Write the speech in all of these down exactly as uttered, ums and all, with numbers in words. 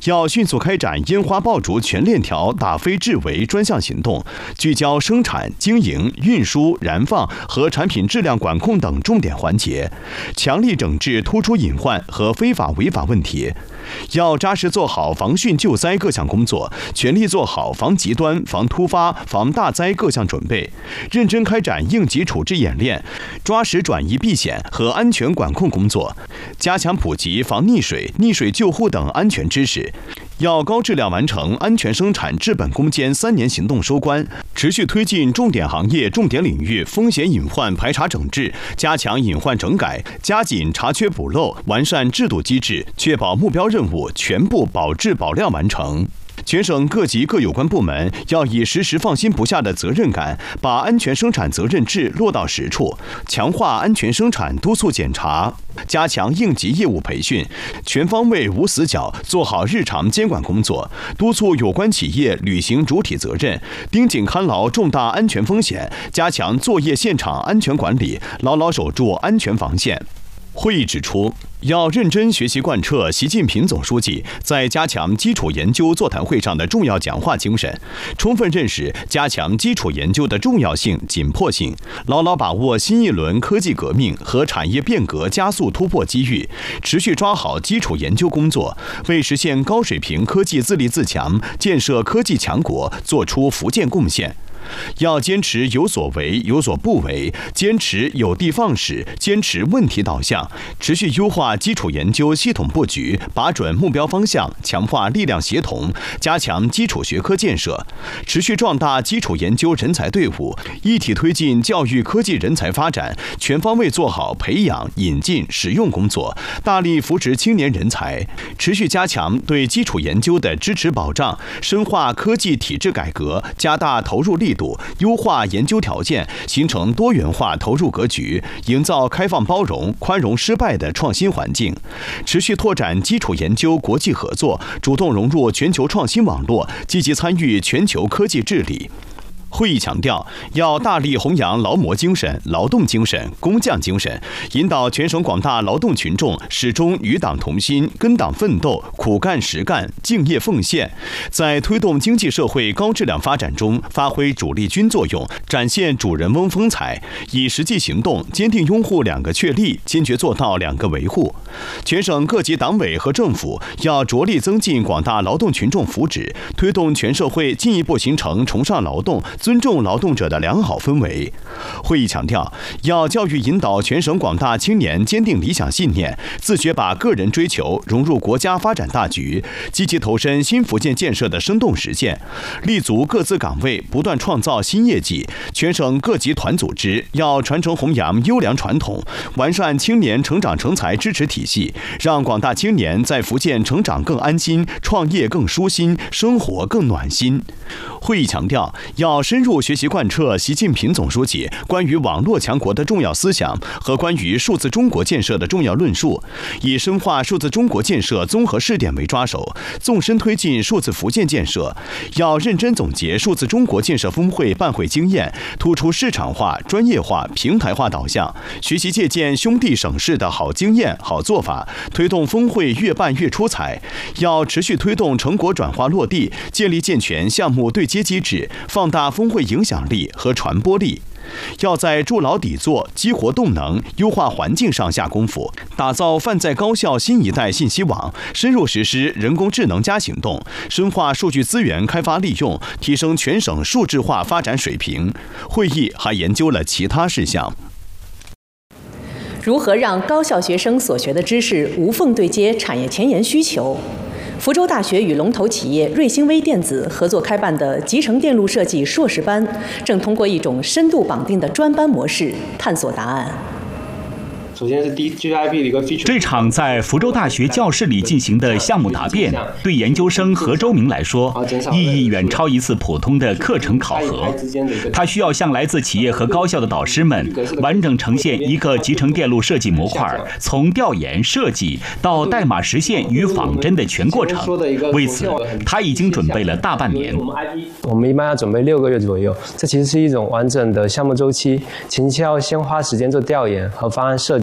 要迅速开展烟花爆竹全链条打非制为专项行动，聚焦生产、经营、运输、燃放和产品质量管控等重点环节，强力整治突出隐患和非法违法问题。要扎实做好防汛救灾各项工作，全力做好防极端、防突发、防大灾各项准备，认真开展应急处置演练，抓实转移避险和安全管控工作，加强普及防溺水、溺水救护等安全知识。要高质量完成安全生产治本攻坚三年行动收官，持续推进重点行业、重点领域风险隐患排查整治，加强隐患整改，加紧查缺补漏，完善制度机制，确保目标任务全部保质保量完成。全省各级各有关部门要以时时放心不下的责任感，把安全生产责任制落到实处，强化安全生产督促检查，加强应急业务培训，全方位无死角做好日常监管工作，督促有关企业履行主体责任，盯紧看牢重大安全风险，加强作业现场安全管理，牢牢守住安全防线。会议指出，要认真学习贯彻习近平总书记在加强基础研究座谈会上的重要讲话精神，充分认识加强基础研究的重要性、紧迫性，牢牢把握新一轮科技革命和产业变革加速突破机遇，持续抓好基础研究工作，为实现高水平科技自立自强、建设科技强国作出福建贡献。要坚持有所为有所不为，坚持有的放矢，坚持问题导向，持续优化基础研究系统布局，把准目标方向，强化力量协同，加强基础学科建设，持续壮大基础研究人才队伍，一体推进教育科技人才发展，全方位做好培养、引进、使用工作，大力扶持青年人才，持续加强对基础研究的支持保障，深化科技体制改革，加大投入力度，优化研究条件，形成多元化投入格局，营造开放包容、宽容失败的创新环境，持续拓展基础研究国际合作，主动融入全球创新网络，积极参与全球科技治理。会议强调，要大力弘扬劳模精神、劳动精神、工匠精神，引导全省广大劳动群众始终与党同心、跟党奋斗、苦干实干、敬业奉献，在推动经济社会高质量发展中发挥主力军作用，展现主人翁风采，以实际行动坚定拥护两个确立，坚决做到两个维护。全省各级党委和政府要着力增进广大劳动群众福祉，推动全社会进一步形成崇尚劳动、尊重劳动者的良好氛围。会议强调，要教育引导全省广大青年坚定理想信念，自觉把个人追求融入国家发展大局，积极投身新福建建设的生动实践，立足各自岗位，不断创造新业绩。全省各级团组织要传承弘扬优良传统，完善青年成长成才支持体系，让广大青年在福建成长更安心，创业更舒心，生活更暖心。会议强调，要深入学习贯彻习近平总书记关于网络强国的重要思想和关于数字中国建设的重要论述，以深化数字中国建设综合试点为抓手，纵深推进数字福建建设。要认真总结数字中国建设峰会办会经验，突出市场化、专业化、平台化导向，学习借鉴兄弟省市的好经验、好做法，推动峰会越办越出彩。要持续推动成果转化落地，建立健全项目对接机制，放大峰会影响力和传播力。要在筑牢底座、激活动能、优化环境上下功夫，打造泛在高效新一代信息网，深入实施人工智能加行动，深化数据资源开发利用，提升全省数字化发展水平。会议还研究了其他事项。 如何让高校学生所学的知识无缝对接产业前沿需求？福州大学与龙头企业瑞星微电子合作开办的集成电路设计硕士班，正通过一种深度绑定的专班模式探索答案。 首先是 D G I B 的一个 feature。这场在福州大学教室里进行的项目答辩，对研究生何周明来说，意义远超一次普通的课程考核。他需要向来自企业和高校的导师们完整呈现一个集成电路设计模块，从调研设计到代码实现与仿真的全过程。为此，他已经准备了大半年。 我们一般要准备六个月左右，这其实是一种完整的项目周期。前期要先花时间做调研和方案设计。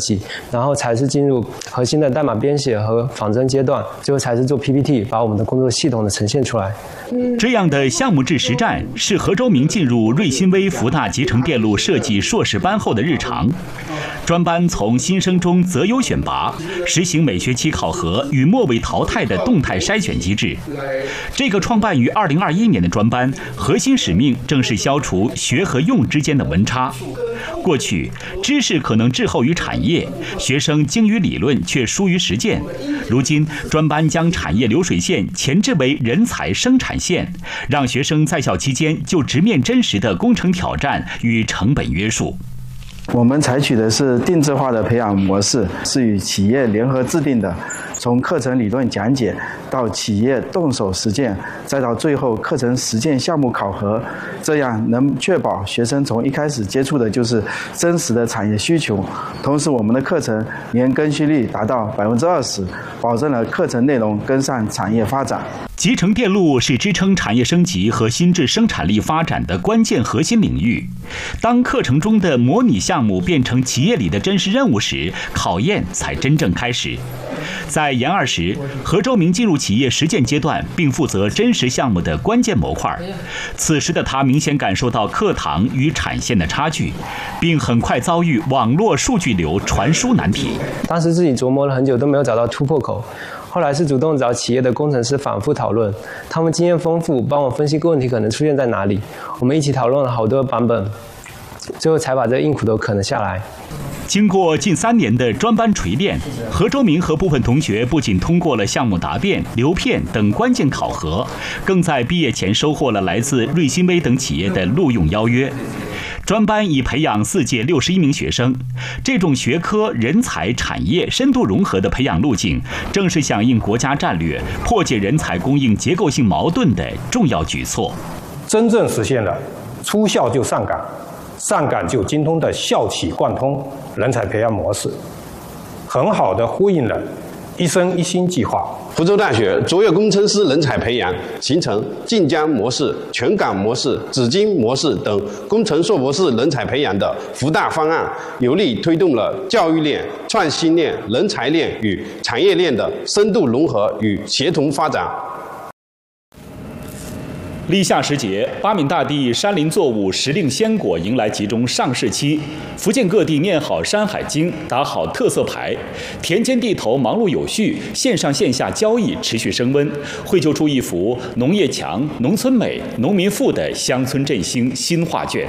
计，然后才是进入核心的代码编写和仿真阶段，最后才是做 P P T， 把我们的工作系统的呈现出来。 这样的项目制实战是何周明进入瑞新微福大集成电路设计硕士班后的日常。专班从新生中择优选拔，实行每学期考核与末位淘汰的动态筛选机制。这个创办于二零二一年的专班，核心使命正是消除学和用之间的温差。过去，知识可能滞后于产业，学生精于理论却疏于实践。如今，专班将产业流水线前置为人才生产线，让学生在校期间就直面真实的工程挑战与成本约束。 我们采取的是定制化的培养模式，是与企业联合制定的，从课程理论讲解到企业动手实践，再到最后课程实践项目考核，这样能确保学生从一开始接触的就是真实的产业需求。同时，我们的课程年更新率达到百分之二十，保证了课程内容跟上产业发展。 集成电路是支撑产业升级和新质生产力发展的关键核心领域。当课程中的模拟项目变成企业里的真实任务时，考验才真正开始。在研二时，何周明进入企业实践阶段，并负责真实项目的关键模块。此时的他明显感受到课堂与产线的差距，并很快遭遇网络数据流传输难题。 当时自己琢磨了很久都没有找到突破口，后来是主动找企业的工程师反复讨论，他们经验丰富，帮我分析问题可能出现在哪里。我们一起讨论了好多版本，最后才把这个硬苦头啃了下来。 经过近三年的专班锤炼，何周明和部分同学不仅通过了项目答辩、流片等关键考核，更在毕业前收获了来自瑞新微等企业的录用邀约。专班已培养四届六十一名学生，这种学科、人才、产业深度融合的培养路径，正是响应国家战略、破解人才供应结构性矛盾的重要举措。 真正实现了出校就上岗、上岗就精通的校企贯通人才培养模式，很好地呼应了一生一心计划。 福州大学卓越工程师人才培养形成晋江模式、全港模式、紫金模式等工程硕博士人才培养的福大方案，有力推动了教育链、创新链、人才链与产业链的深度融合与协同发展。 立夏时节，八闽大地山林作物时令鲜果迎来集中上市期，福建各地念好《山海经》，打好特色牌，田间地头忙碌有序，线上线下交易持续升温，绘就出一幅农业强、农村美、农民富的乡村振兴新画卷。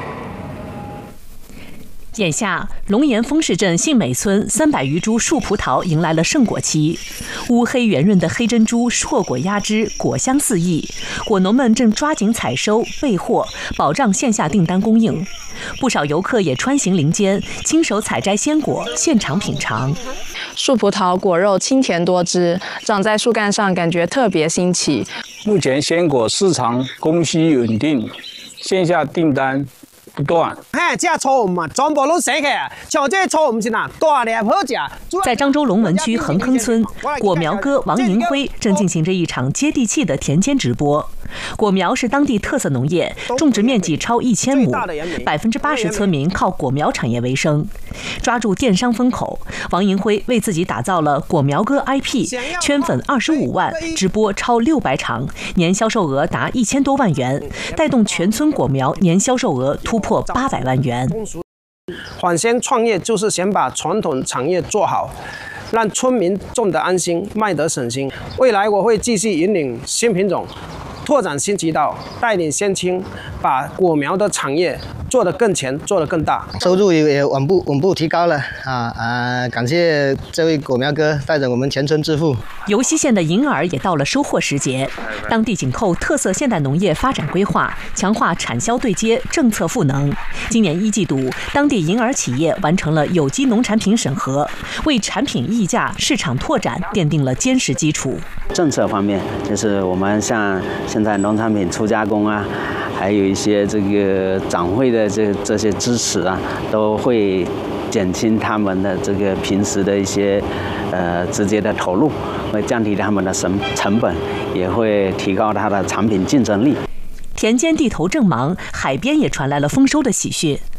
眼下，龙岩丰市镇信美村三百余株树葡萄迎来了盛果期，乌黑圆润的黑珍珠硕果压枝，果香四溢。果农们正抓紧采收备货，保障线下订单供应。不少游客也穿行林间，亲手采摘鲜果，现场品尝。 树葡萄果肉清甜多汁，长在树干上感觉特别新奇。 目前鲜果市场供需稳定，线下订单不断。 哎，这错误啊，全部都写起来，像这错误是哪？大粒好吃。 在漳州龙门区横坑村，果苗哥王银辉正进行着一场接地气的田间直播。果苗是当地特色农业，种植面积超一千亩，百分之八十村民靠果苗产业为生。抓住电商风口，王银辉为自己打造了果苗哥 I P， 圈粉二十五万，直播超六百场，年销售额达一千多万元，带动全村果苗年销售额突破八百万元。 返乡创业就是想把传统产业做好，让村民种得安心，卖得省心。未来我会继续引领新品种，拓展新渠道，带领乡亲把果苗的产业做得更全，做得更大， 收入也稳步稳步提高了啊啊！感谢这位果苗哥带着我们全村致富。 尤溪县的银耳也到了收获时节，当地紧扣特色现代农业发展规划，强化产销对接，政策赋能。今年一季度，当地银耳企业完成了有机农产品审核，为产品溢价、市场拓展奠定了坚实基础。 政策方面，就是我们像现在农产品初加工啊，还有一些这个长会的这这些支持啊，都会减轻他们的这个平时的一些呃直接的投入，会降低他们的成成本，也会提高它的产品竞争力。 田间地头正忙，海边也传来了丰收的喜讯。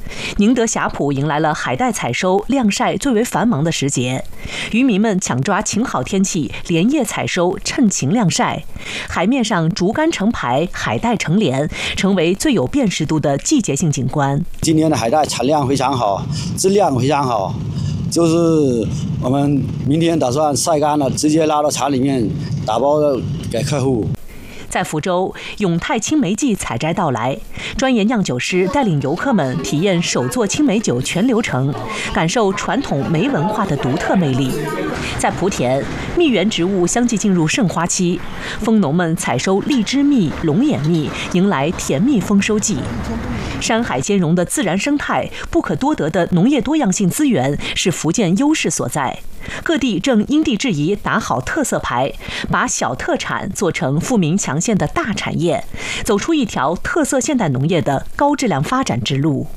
宁德霞浦迎来了海带采收、晾晒最为繁忙的时节，渔民们抢抓晴好天气，连夜采收，趁晴晾晒。海面上竹竿成排，海带成帘，成为最有辨识度的季节性景观。 今年的海带产量非常好，质量非常好，就是我们明天打算晒干了，直接拉到厂里面打包给客户。 在福州，永泰青梅季采摘到来，专业酿酒师带领游客们体验手做青梅酒全流程，感受传统梅文化的独特魅力。在莆田，蜜源植物相继进入盛花期，蜂农们采收荔枝蜜、龙眼蜜，迎来甜蜜丰收季。山海兼容的自然生态，不可多得的农业多样性资源，是福建优势所在。各地正因地制宜打好特色牌，把小特产做成富民强县的大产业，走出一条特色现代农业的高质量发展之路。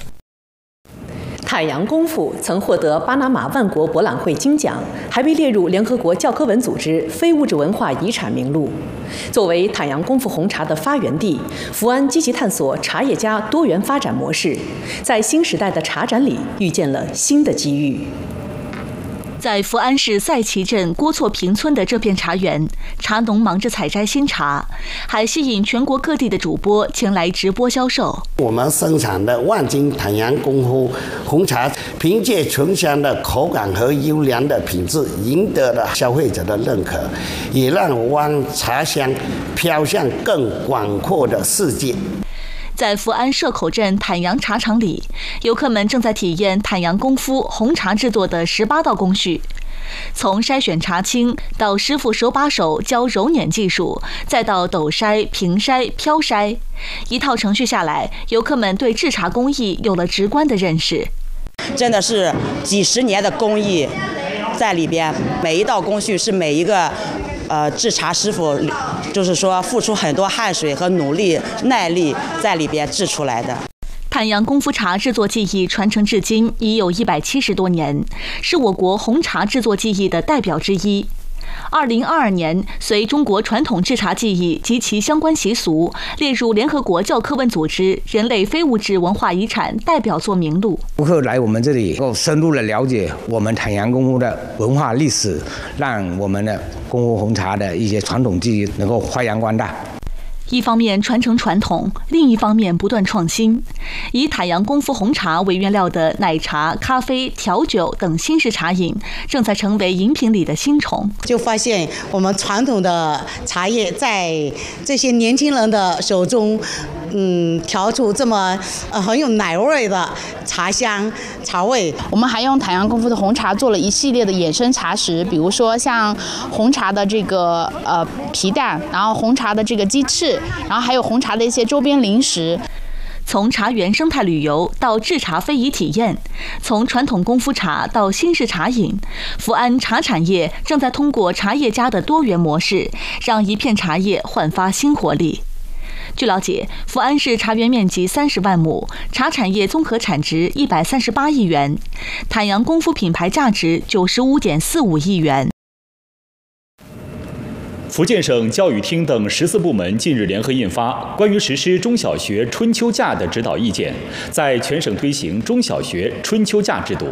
海洋功夫曾获得巴拿马万国博览会金奖，还被列入联合国教科文组织非物质文化遗产名录。作为坦阳功夫红茶的发源地，福安积极探索茶叶家多元发展模式，在新时代的茶展里遇见了新的机遇。 在福安市赛旗镇郭错坪村的这片茶园，茶农忙着采摘新茶，还吸引全国各地的主播前来直播销售。 我们生产的万金坦阳功夫红茶，凭借醇香的口感和优良的品质，赢得了消费者的认可，也让湾茶香飘向更广阔的世界。 在福安社口镇坦阳茶厂里，游客们正在体验坦阳功夫红茶制作的十八道工序，从筛选茶青到师傅手把手教揉捻技术，再到斗筛、平筛、漂筛，一套程序下来，游客们对制茶工艺有了直观的认识。 真的是几十年的工艺在里边，每一道工序是每一个呃制茶师傅，就是说付出很多汗水和努力、耐力在里边制出来的。 坦阳功夫茶制作技艺传承至今已有一百七十多年，是我国红茶制作技艺的代表之一。二零二二年，随中国传统制茶技艺及其相关习俗列入联合国教科文组织人类非物质文化遗产代表作名录。 顾客来我们这里，能够深入的了解我们坦阳功夫的文化历史，让我们的功夫红茶的一些传统技艺能够发扬光大。 一方面传承传统，另一方面不断创新。以坦阳功夫红茶为原料的奶茶、咖啡、调酒等新式茶饮，正在成为饮品里的新宠。 就发现我们传统的茶叶在这些年轻人的手中，嗯，调出这么呃很有奶味的茶香、茶味。 我们还用坦阳功夫的红茶做了一系列的衍生茶食，比如说像红茶的这个呃皮蛋，然后红茶的这个鸡翅。然后还有红茶的一些周边零食。 从茶园生态旅游到制茶非遗体验，从传统功夫茶到新式茶饮，福安茶产业正在通过茶叶家的多元模式，让一片茶叶焕发新活力。据了解，福安市茶园面积三十万亩，茶产业综合产值一百三十八亿元，坦阳功夫品牌价值九十五点四五亿元。 福建省教育厅等十四部门近日联合印发关于实施中小学春秋假的指导意见，在全省推行中小学春秋假制度。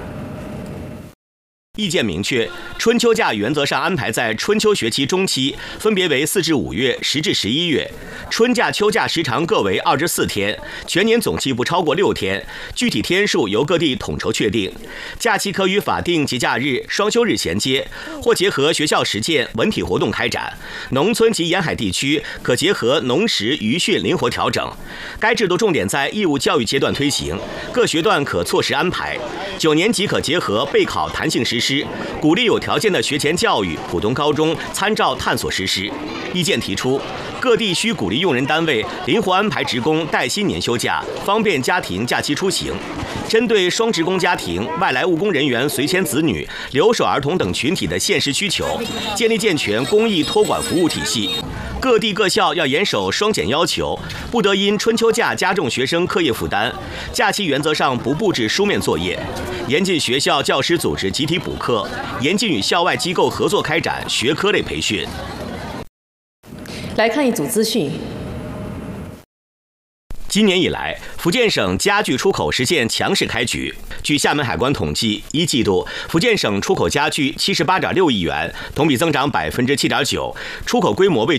意见明确，春秋假原则上安排在春秋学期中期，分别为四至五月、十至十一月。春假、秋假时长各为二至四天，全年总计不超过六天，具体天数由各地统筹确定。假期可与法定节假日、双休日衔接，或结合学校实践、文体活动开展。农村及沿海地区可结合农时、渔汛灵活调整。该制度重点在义务教育阶段推行，各学段可错时安排。九年级可结合备考弹性实施，鼓励有条件的学前教育、普通高中参照探索实施。意见提出，各地需鼓励用人单位灵活安排职工带薪年休假，方便家庭假期出行。针对双职工家庭、外来务工人员随迁子女、留守儿童等群体的现实需求，建立健全公益托管服务体系。各地各校要严守双减要求，不得因春秋假加重学生课业负担。假期原则上不布置书面作业，严禁学校教师组织集体补课，严禁与校外机构合作开展学科类培训。 来看一组资讯。 今年以来，福建省家具出口实现强势开局。据厦门海关统计，一季度福建省出口家具七十八点六亿元，同比增长百分之七点九，出口规模为